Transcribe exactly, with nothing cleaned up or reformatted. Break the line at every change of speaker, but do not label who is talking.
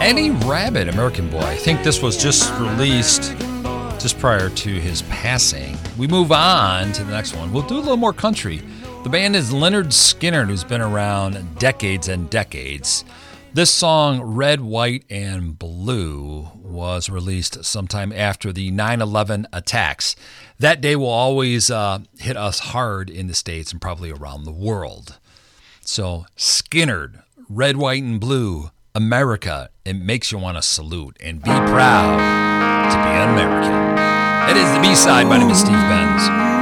Eddie Rabbitt, American Boy. I think this was just released just prior to his passing. We move on to the next one. We'll do a little more country. The band is Lynyrd Skynyrd, who's been around decades and decades. This song, Red, White, and Blue, was released sometime after the nine eleven attacks. That day will always uh, hit us hard in the States and probably around the world. So, Skynyrd, Red, White, and Blue, America, it makes you want to salute and be proud to be an American. It is the B-side. My name is Steve Benz.